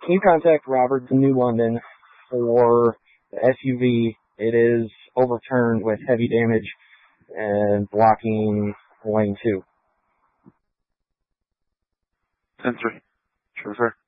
you contact Roberts in New London for the SUV. It is overturned with heavy damage and blocking lane 2. 10-3. Sure, sir.